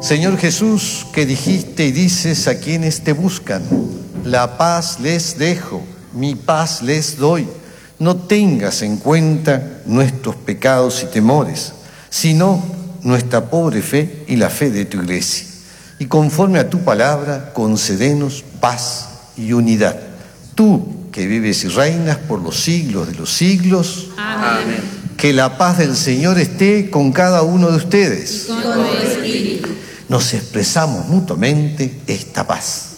Señor Jesús, que dijiste y dices a quienes te buscan, la paz les dejo, mi paz les doy. No tengas en cuenta nuestros pecados y temores, sino nuestra pobre fe y la fe de tu Iglesia. Y conforme a tu palabra, concédenos paz y unidad. Tú, que vives y reinas por los siglos de los siglos. Amén. Que la paz del Señor esté con cada uno de ustedes. Con tu espíritu. Nos expresamos mutuamente esta paz.